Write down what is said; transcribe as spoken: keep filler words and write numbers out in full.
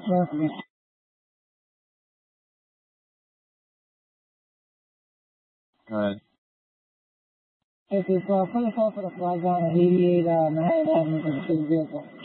Perfect. Go ahead. Okay, so I'll first off for the flag down and alleviate uh, the handling of the vehicle.